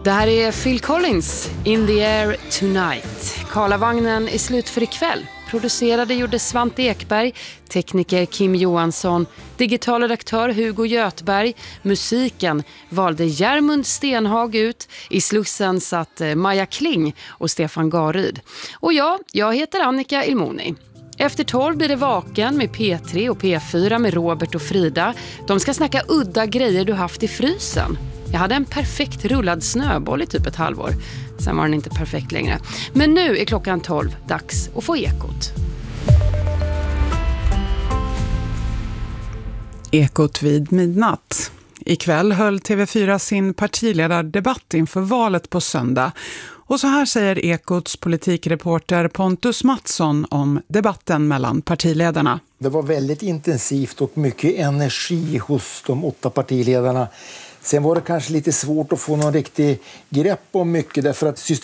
Det här är Phil Collins, In the Air Tonight. Karlavagnen är slut för ikväll. Producerade gjorde Svante Ekberg, tekniker Kim Johansson, digital redaktör Hugo Götberg. Musiken valde Järmund Stenhag ut. I Slussen satt Maja Kling och Stefan Garryd. Och jag heter Annika Ilmoni. Efter 12 blir det Vaken med P3 och P4 med Robert och Frida. De ska snacka udda grejer du haft i frysen. Jag hade en perfekt rullad snöboll i typ ett halvår. Sen var den inte perfekt längre. Men nu är klockan 12, dags att få Ekot. Ekot vid midnatt. Ikväll höll TV4 sin partiledardebatt inför valet på söndag. Och så här säger Ekots politikreporter Pontus Mattsson om debatten mellan partiledarna. Det var väldigt intensivt och mycket energi hos de 8 partiledarna. Sen var det kanske lite svårt att få någon riktig grepp om mycket därför att